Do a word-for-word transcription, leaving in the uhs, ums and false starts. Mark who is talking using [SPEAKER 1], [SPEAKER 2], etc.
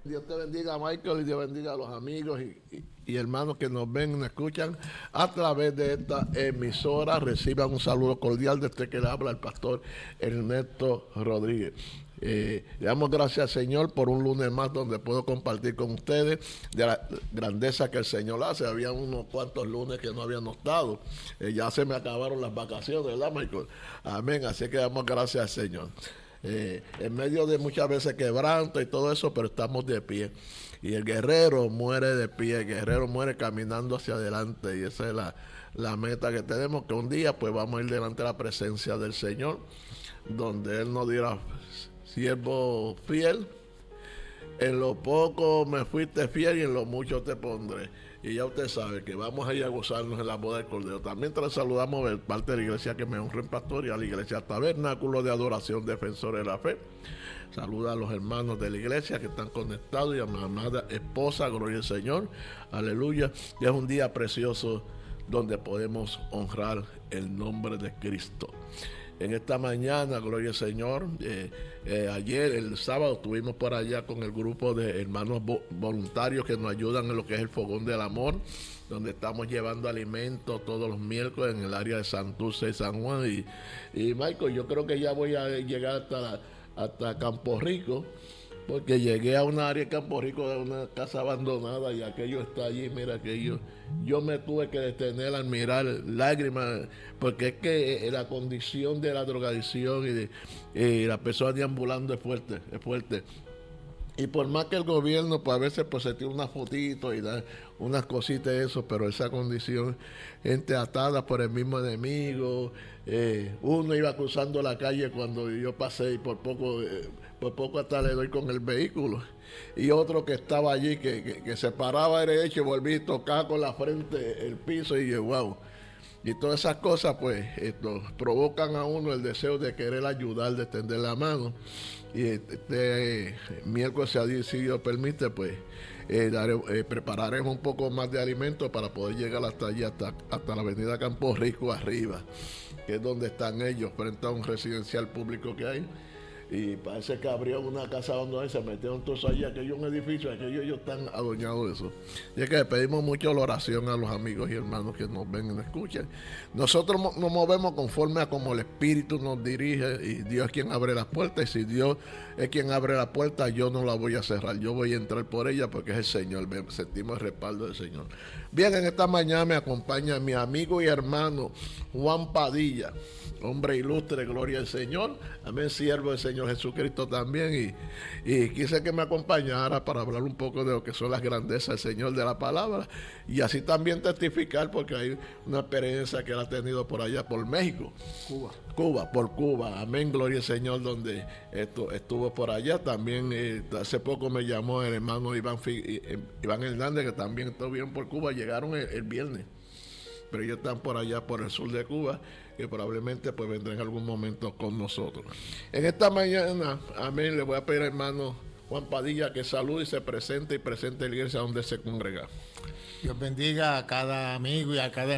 [SPEAKER 1] Dios te bendiga, Michael, y Dios bendiga a los amigos y, y- y hermanos que nos ven y nos escuchan a través de esta emisora. Reciban un saludo cordial de este que le habla el pastor Ernesto Rodríguez. Eh, le damos gracias al Señor por un lunes más donde puedo compartir con ustedes de la grandeza que el Señor hace. Había unos cuantos lunes que no habíamos dado. Eh, ya se me acabaron las vacaciones, ¿verdad, Michael? Amén. Así que damos gracias al Señor. Eh, en medio de muchas veces quebranto y todo eso, pero estamos de pie. Y el guerrero muere de pie, el guerrero muere caminando hacia adelante. Y esa es la, la meta que tenemos, que un día pues vamos a ir delante de la presencia del Señor, donde Él nos dirá, siervo fiel, en lo poco me fuiste fiel y en lo mucho te pondré. Y ya usted sabe que vamos a ir a gozarnos en la boda del Cordero. También te saludamos de parte de la iglesia que me honra en pastor y a la iglesia Tabernáculo de Adoración Defensores de la Fe. Saluda a los hermanos de la iglesia que están conectados y a mi amada esposa, gloria al Señor. Aleluya. Y es un día precioso donde podemos honrar el nombre de Cristo. En esta mañana, gloria al Señor, eh, eh, ayer, el sábado, estuvimos por allá con el grupo de hermanos vo voluntarios que nos ayudan en lo que es el Fogón del Amor, donde estamos llevando alimentos todos los miércoles en el área de Santurce y San Juan. Y, y Michael, yo creo que ya voy a llegar hasta, hasta Campo Rico, porque llegué a un área de Campo Rico, de una casa abandonada, y aquello está allí, mira aquello. Yo me tuve que detener al mirar lágrimas, porque es que la condición de la drogadicción y de y la persona deambulando es fuerte, es fuerte. Y por más que el gobierno, pues a veces pues se tira una fotito y da unas cositas de eso, pero esa condición, gente atada por el mismo enemigo, eh, uno iba cruzando la calle cuando yo pasé y por poco, eh, por poco hasta le doy con el vehículo. Y otro que estaba allí, que, que, que se paraba derecho y volvía y tocaba con la frente el piso y yo, wow. Y todas esas cosas, pues, esto, provocan a uno el deseo de querer ayudar, de tender la mano. Y este eh, miércoles, si Dios permite, pues, eh, daré, eh, prepararemos un poco más de alimentos para poder llegar hasta allí, hasta, hasta la avenida Campo Rico arriba, que es donde están ellos, frente a un residencial público que hay. Y parece que abrió una casa abandonada y se metieron todos allí, aquello es un edificio, aquello ellos están adueñados de eso. Y es que le pedimos mucho la oración a los amigos y hermanos que nos ven y nos escuchan. Nosotros nos movemos conforme a como el Espíritu nos dirige y Dios es quien abre las puertas. Y si Dios es quien abre la puerta, yo no la voy a cerrar, yo voy a entrar por ella porque es el Señor, sentimos el respaldo del Señor. Bien, en esta mañana me acompaña mi amigo y hermano Juan Padilla, hombre ilustre, gloria al Señor, amén, siervo del Señor Jesucristo también, y, y quise que me acompañara para hablar un poco de lo que son las grandezas del Señor, de la palabra, y así también testificar, porque hay una experiencia que él ha tenido por allá, por México, Cuba, Cuba, por Cuba, amén, gloria al Señor, donde esto, estuvo por allá, también eh, hace poco me llamó el hermano Iván, Iván Hernández, que también estuvo bien por Cuba, llegaron el, el viernes, pero ellos están por allá, por el sur de Cuba, que probablemente pues vendrán en algún momento con nosotros. En esta mañana, amén, le voy a pedir al hermano Juan Padilla que salude y se presente y presente la iglesia donde se congrega.
[SPEAKER 2] Dios bendiga a cada amigo y a cada